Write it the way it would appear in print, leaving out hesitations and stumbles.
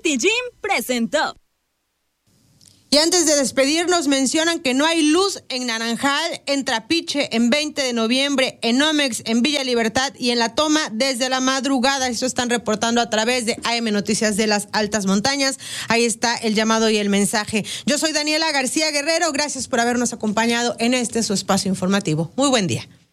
City Gym presentó. Y antes de despedirnos, mencionan que no hay luz en Naranjal, en Trapiche, en 20 de noviembre, en Omex, en Villa Libertad y en La Toma desde la madrugada. Esto están reportando a través de AM Noticias de las Altas Montañas. Ahí está el llamado y el mensaje. Yo soy Daniela García Guerrero. Gracias por habernos acompañado en este su espacio informativo. Muy buen día.